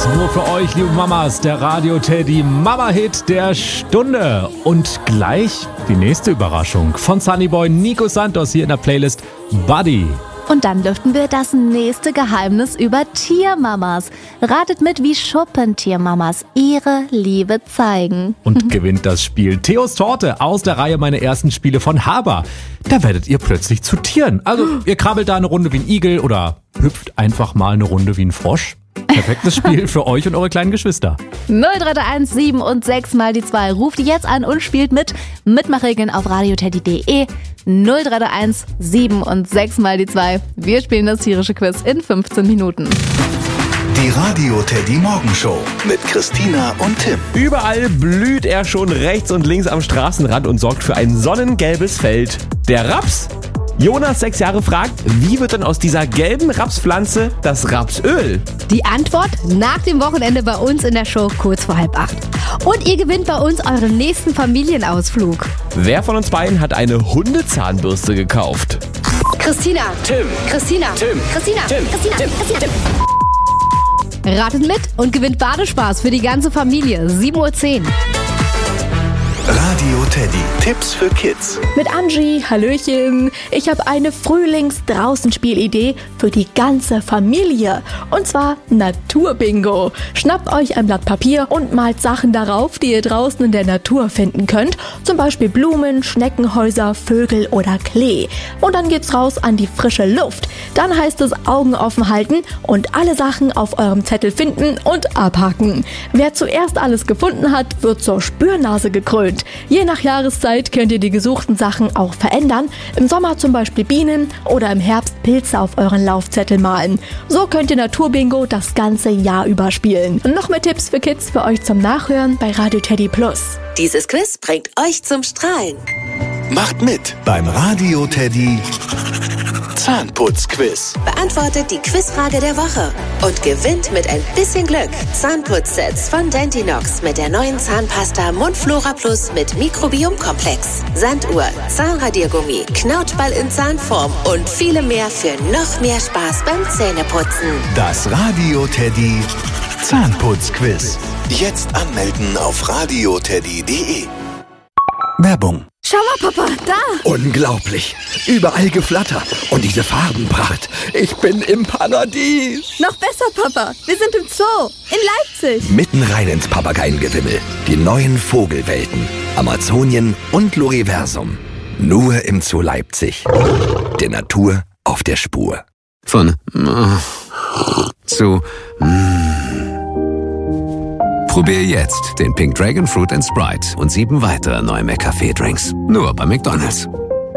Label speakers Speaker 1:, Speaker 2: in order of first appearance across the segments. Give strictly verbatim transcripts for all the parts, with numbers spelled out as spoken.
Speaker 1: Nur für euch, liebe Mamas, der Radio Teddy Mama-Hit der Stunde. Und gleich die nächste Überraschung von Sunnyboy Nico Santos hier in der Playlist Buddy.
Speaker 2: Und dann lüften wir das nächste Geheimnis über Tiermamas. Ratet mit, wie Schuppentiermamas ihre Liebe zeigen.
Speaker 1: Und gewinnt das Spiel Theos Torte aus der Reihe Meine ersten Spiele von Haber. Da werdet ihr plötzlich zu Tieren. Also ihr krabbelt da eine Runde wie ein Igel oder hüpft einfach mal eine Runde wie ein Frosch. Perfektes Spiel für euch und eure kleinen Geschwister.
Speaker 2: null drei drei eins sieben und sechs mal die zwei. Ruft jetzt an und spielt mit. Mitmachregeln auf radioteddy punkt de. null drei drei eins sieben und sechs mal die zwei. Wir spielen das tierische Quiz in fünfzehn Minuten.
Speaker 3: Die Radio Teddy Morgenshow mit Christina und Tim.
Speaker 4: Überall blüht er schon rechts und links am Straßenrand und sorgt für ein sonnengelbes Feld. Der Raps? Jonas, sechs Jahre, fragt, wie wird denn aus dieser gelben Rapspflanze das Rapsöl?
Speaker 5: Die Antwort nach dem Wochenende bei uns in der Show kurz vor halb acht. Und ihr gewinnt bei uns euren nächsten Familienausflug.
Speaker 4: Wer von uns beiden hat eine Hundezahnbürste gekauft?
Speaker 5: Christina.
Speaker 4: Tim.
Speaker 5: Christina.
Speaker 4: Tim.
Speaker 5: Christina.
Speaker 4: Tim.
Speaker 5: Christina.
Speaker 4: Tim.
Speaker 5: Christina. Tim. Ratet mit und gewinnt Badespaß für die ganze Familie. sieben Uhr zehn.
Speaker 3: Radio Teddy. Tipps für Kids.
Speaker 6: Mit Angie, Hallöchen. Ich habe eine Frühlings-Draußen-Spielidee für die ganze Familie. Und zwar Naturbingo. Schnappt euch ein Blatt Papier und malt Sachen darauf, die ihr draußen in der Natur finden könnt. Zum Beispiel Blumen, Schneckenhäuser, Vögel oder Klee. Und dann geht's raus an die frische Luft. Dann heißt es Augen offen halten und alle Sachen auf eurem Zettel finden und abhaken. Wer zuerst alles gefunden hat, wird zur Spürnase gekrönt. Je nach Jahreszeit könnt ihr die gesuchten Sachen auch verändern. Im Sommer zum Beispiel Bienen oder im Herbst Pilze auf euren Laufzettel malen. So könnt ihr Naturbingo das ganze Jahr über spielen. Und noch mehr Tipps für Kids für euch zum Nachhören bei Radio Teddy Plus.
Speaker 7: Dieses Quiz bringt euch zum Strahlen.
Speaker 3: Macht mit beim Radio Teddy Zahnputzquiz.
Speaker 7: Beantwortet die Quizfrage der Woche und gewinnt mit ein bisschen Glück Zahnputzsets von Dentinox mit der neuen Zahnpasta Mundflora Plus mit Mikrobiomkomplex, Sanduhr, Zahnradiergummi, Knautschball in Zahnform und viele mehr für noch mehr Spaß beim Zähneputzen.
Speaker 3: Das Radio Teddy Zahnputzquiz. Jetzt anmelden auf radioteddy punkt de. Werbung.
Speaker 5: Schau mal, Papa, da!
Speaker 8: Unglaublich. Überall Geflatter. Und diese Farbenpracht. Ich bin im Paradies.
Speaker 5: Noch besser, Papa. Wir sind im Zoo. In Leipzig.
Speaker 8: Mitten rein ins Papageiengewimmel. Die neuen Vogelwelten. Amazonien und Loriversum. Nur im Zoo Leipzig. Der Natur auf der Spur.
Speaker 9: Von äh, zu mm. Probier jetzt den Pink Dragon Fruit and Sprite und sieben weitere neue McCafé-Drinks. Nur bei McDonald's.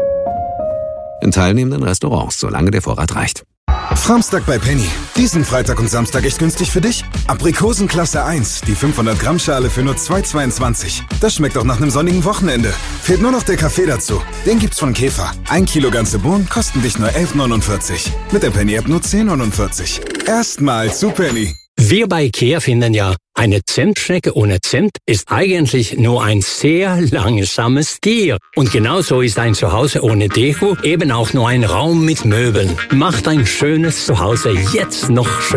Speaker 9: In teilnehmenden Restaurants, solange der Vorrat reicht.
Speaker 10: Samstag bei Penny. Diesen Freitag und Samstag echt günstig für dich. Aprikosen Klasse eins, die fünfhundert Gramm Schale für nur zwei Euro zweiundzwanzig. Das schmeckt auch nach einem sonnigen Wochenende. Fehlt nur noch der Kaffee dazu. Den gibt's von Käfer. Ein Kilo ganze Bohnen kosten dich nur elf Euro neunundvierzig. Mit der Penny-App nur zehn Euro neunundvierzig. Erstmal zu Penny.
Speaker 11: Wir bei IKEA finden ja, eine Zentschnecke ohne Cent ist eigentlich nur ein sehr langsames Tier. Und genauso ist ein Zuhause ohne Deko eben auch nur ein Raum mit Möbeln. Macht ein schönes Zuhause jetzt noch schön.